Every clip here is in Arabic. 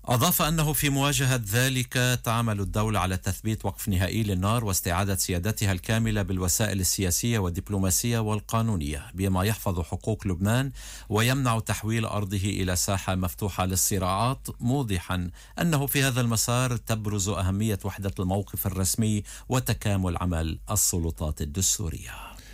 أضاف أنه في مواجهة ذلك تعمل الدولة على تثبيت وقف نهائي للنار واستعادة سيادتها الكاملة بالوسائل السياسية والدبلوماسية والقانونية بما يحفظ حقوق لبنان ويمنع تحويل أرضه إلى ساحة مفتوحة للصراعات، موضحا أنه في هذا المسار تبرز أهمية وحدة الموقف الرسمي وتكامل عمل السلطات الدستورية.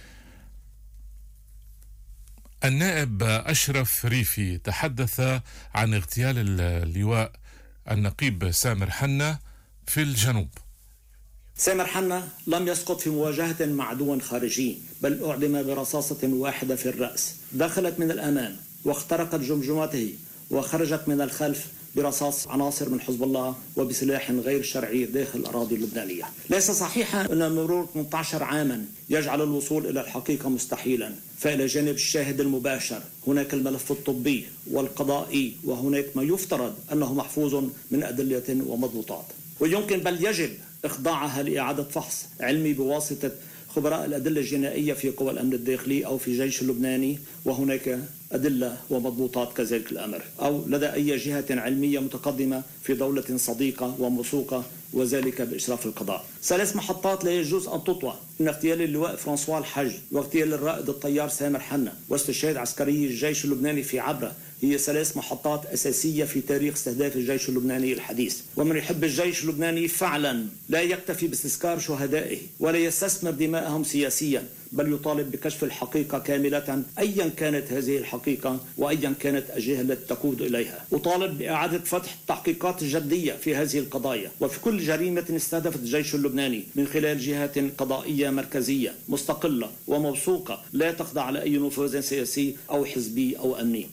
النائب أشرف ريفي تحدث عن اغتيال اللواء النقيب سامر حنا في الجنوب. سامر حنا لم يسقط في مواجهة مع عدو خارجي، بل أعدم برصاصة واحدة في الرأس دخلت من الأمام واخترقت جمجمته وخرجت من الخلف برصاص عناصر من حزب الله وبسلاح غير شرعي داخل الأراضي اللبنانية. ليس صحيحا أن مرور 18 عاما يجعل الوصول إلى الحقيقة مستحيلا، فإلى جانب الشاهد المباشر هناك الملف الطبي والقضائي، وهناك ما يفترض أنه محفوظ من أدلة ومضبوطات، ويمكن بل يجب إخضاعها لإعادة فحص علمي بواسطة خبراء الأدلة الجنائية في قوى الأمن الداخلي أو في الجيش اللبناني، وهناك أدلة ومضبوطات كذلك الأمر، أو لدى أي جهة علمية متقدمة في دولة صديقة وموثوقة، وذلك بإشراف القضاء. 3 محطات لا يجوز أن تطوى: من اغتيال اللواء فرانسوا الحج، واغتيال الرائد الطيار سامر حنا، واستشهاد عسكري الجيش اللبناني في عبرة، هي 3 محطات أساسية في تاريخ استهداف الجيش اللبناني الحديث. ومن يحب الجيش اللبناني فعلا لا يكتفي باستذكار شهدائه ولا يستثمر دماءهم سياسيا، بل يطالب بكشف الحقيقة كاملة أيا كانت هذه الحقيقة وأيا كانت الجهة التي تقود إليها. أطالب بإعادة فتح التحقيقات الجدية في هذه القضايا وفي كل جريمة استهدفت الجيش اللبناني من خلال جهات قضائية مركزية مستقلة وموثوقة لا تخضع لأي نفوذ سياسي أو حزبي أو أمني.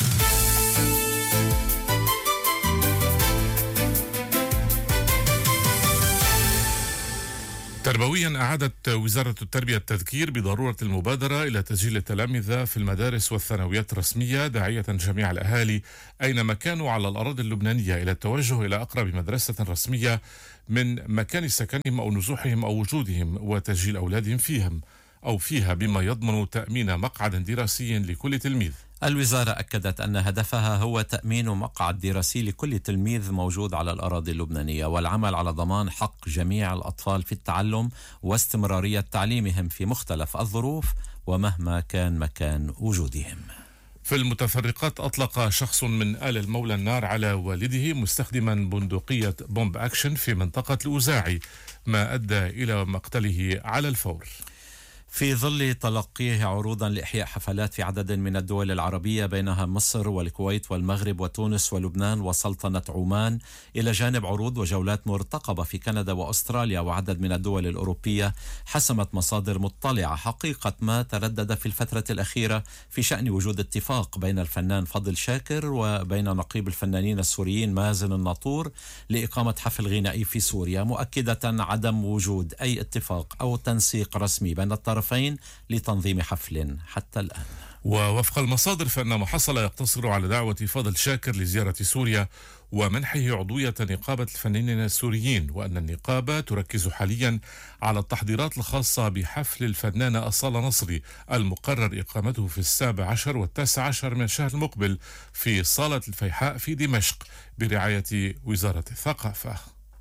تربويا أعادت وزارة التربية التذكير بضرورة المبادرة إلى تسجيل التلامذة في المدارس والثانويات الرسمية، داعية جميع الأهالي أينما كانوا على الأراضي اللبنانية إلى التوجه إلى أقرب مدرسة رسمية من مكان سكنهم أو نزوحهم أو وجودهم، وتسجيل أولادهم فيها بما يضمن تأمين مقعد دراسي لكل تلميذ. الوزارة أكدت أن هدفها هو تأمين مقعد دراسي لكل تلميذ موجود على الأراضي اللبنانية، والعمل على ضمان حق جميع الأطفال في التعلم واستمرارية تعليمهم في مختلف الظروف ومهما كان مكان وجودهم. في المتفرقات أطلق شخص من آل المولى النار على والده مستخدما بندقية بومب أكشن في منطقة الأوزاعي، ما أدى إلى مقتله على الفور. في ظل تلقيه عروضا لإحياء حفلات في عدد من الدول العربية بينها مصر والكويت والمغرب وتونس ولبنان وسلطنة عمان، إلى جانب عروض وجولات مرتقبة في كندا وأستراليا وعدد من الدول الأوروبية، حسمت مصادر مطلعة حقيقة ما تردد في الفترة الأخيرة في شأن وجود اتفاق بين الفنان فضل شاكر وبين نقيب الفنانين السوريين مازن الناطور لإقامة حفل غنائي في سوريا، مؤكدة عدم وجود أي اتفاق أو تنسيق رسمي بين الطرفين لتنظيم حفل حتى الآن. ووفق المصادر فإن ما حصل يقتصر على دعوة فضل شاكر لزيارة سوريا ومنحه عضوية نقابة الفنانين السوريين، وأن النقابة تركز حاليا على التحضيرات الخاصة بحفل الفنانة أصالة نصري المقرر إقامته في 17 و19 من الشهر المقبل في صالة الفيحاء في دمشق برعاية وزارة الثقافة.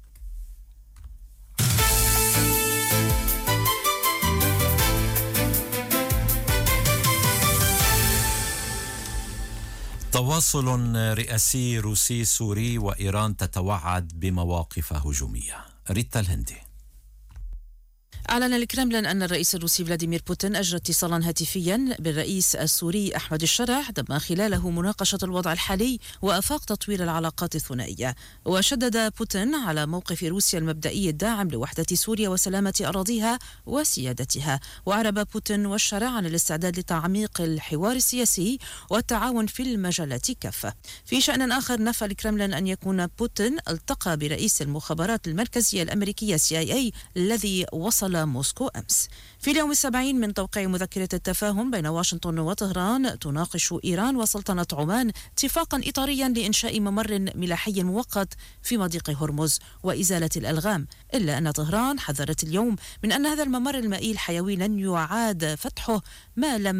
تواصل رئاسي روسي سوري وإيران تتوعد بمواقف هجومية. ريتا الهندي. أعلن الكرملين أن الرئيس الروسي فلاديمير بوتين أجرى اتصالا هاتفيا بالرئيس السوري أحمد الشرع تم خلاله مناقشة الوضع الحالي وآفاق تطوير العلاقات الثنائية. وشدد بوتين على موقف روسيا المبدئي الداعم لوحدة سوريا وسلامة أراضيها وسيادتها. وأعرب بوتين والشرع عن الاستعداد لتعميق الحوار السياسي والتعاون في المجالات كافة. في شأن آخر، نفى الكرملين أن يكون بوتين التقى برئيس المخابرات المركزية الأمريكية CIA الذي وصل موسكو أمس. في اليوم 70 من توقيع مذكرة التفاهم بين واشنطن وطهران، تناقش إيران وسلطنة عمان اتفاقا إطاريا لإنشاء ممر ملاحي مؤقت في مضيق هرمز وإزالة الألغام، إلا أن طهران حذرت اليوم من أن هذا الممر المائي الحيوي لن يعاد فتحه ما لم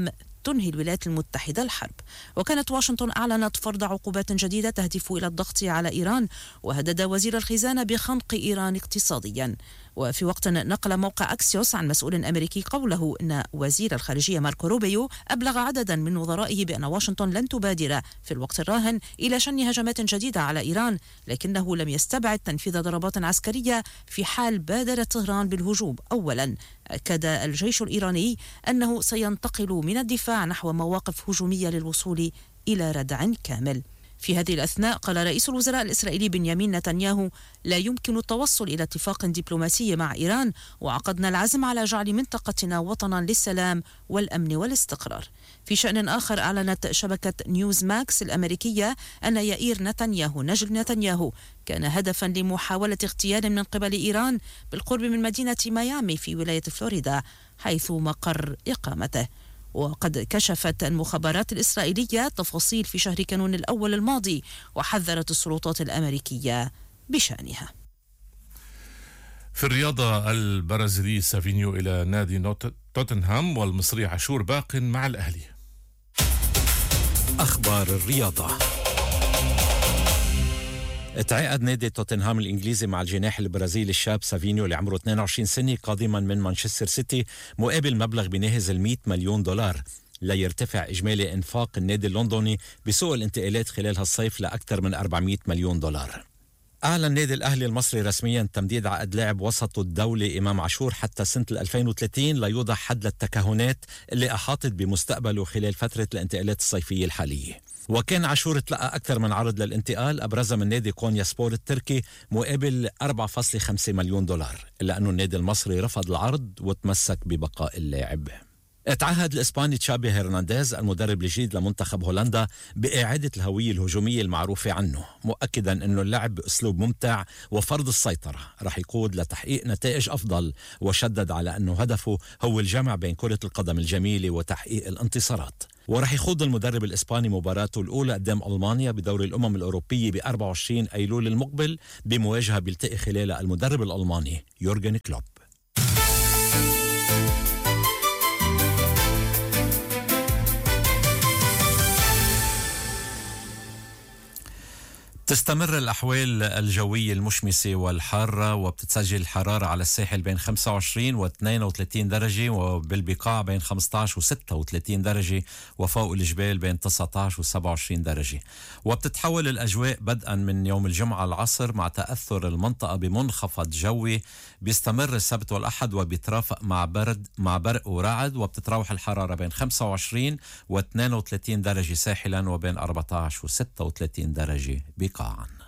تنهي الولايات المتحدة الحرب. وكانت واشنطن أعلنت فرض عقوبات جديدة تهدف إلى الضغط على إيران، وهدد وزير الخزانة بخنق إيران اقتصاديا. وفي وقت نقل موقع أكسيوس عن مسؤول أمريكي قوله إن وزير الخارجية ماركو روبيو أبلغ عددا من وزرائه بأن واشنطن لن تبادر في الوقت الراهن إلى شن هجمات جديدة على إيران، لكنه لم يستبعد تنفيذ ضربات عسكرية في حال بادرت طهران بالهجوم. أولا، أكد الجيش الإيراني أنه سينتقل من الدفاع نحو مواقف هجومية للوصول إلى ردع كامل. في هذه الأثناء قال رئيس الوزراء الإسرائيلي بنيامين نتنياهو: لا يمكن التوصل إلى اتفاق دبلوماسي مع إيران، وعقدنا العزم على جعل منطقتنا وطنا للسلام والأمن والاستقرار. في شأن آخر، أعلنت شبكة نيوز ماكس الأمريكية أن يائير نتنياهو نجل نتنياهو كان هدفا لمحاولة اغتيال من قبل إيران بالقرب من مدينة ميامي في ولاية فلوريدا حيث مقر إقامته. وقد كشفت المخابرات الإسرائيلية تفاصيل في شهر كانون الأول الماضي، وحذرت السلطات الأمريكية بشأنها. في الرياضة، البرازيلي سافينيو إلى نادي توتنهام، والمصري عاشور باق مع الأهلي. أخبار الرياضة. تعاقد نادي توتنهام الإنجليزي مع الجناح البرازيلي الشاب سافينيو اللي عمره 22 سنة قادما من مانشستر سيتي مقابل مبلغ بيناهز $100 مليون ليرتفع إجمالي إنفاق النادي اللندني بسوق الانتقالات خلال هالصيف لأكثر من $400 مليون. أعلن النادي الأهلي المصري رسميا تمديد عقد لاعب وسط الدولة إمام عاشور حتى سنة 2030 ليوضع حد للتكهنات اللي أحاطت بمستقبله خلال فترة الانتقالات الصيفية الحالية. وكان عاشور تلقى أكثر من عرض للانتقال أبرزها من نادي كونيا سبور التركي مقابل $4.5 مليون، إلا أنه النادي المصري رفض العرض وتمسك ببقاء اللاعب. اتعهد الإسباني تشابي هرنانديز المدرب الجديد لمنتخب هولندا بإعادة الهوية الهجومية المعروفة عنه، مؤكدا أنه اللعب بأسلوب ممتع وفرض السيطرة رح يقود لتحقيق نتائج أفضل، وشدد على أنه هدفه هو الجمع بين كرة القدم الجميلة وتحقيق الانتصارات. ورح يخوض المدرب الإسباني مباراته الأولى قدام ألمانيا بدوري الأمم الأوروبية ب24 أيلول المقبل بمواجهة بيلتقي خلالها المدرب الألماني يورغن كلوب. تستمر الأحوال الجوية المشمسة والحارة، وبتتسجل الحرارة على الساحل بين 25 و 32 درجة، وبالبقاع بين 15 و 36 درجة، وفوق الجبال بين 19 و 27 درجة. وبتتحول الأجواء بدءا من يوم الجمعة العصر مع تأثر المنطقة بمنخفض جوي بيستمر السبت والأحد وبيترافق مع برق ورعد، وبتتراوح الحرارة بين 25 و 32 درجة ساحلا وبين 14 و 36 درجة بقاعا.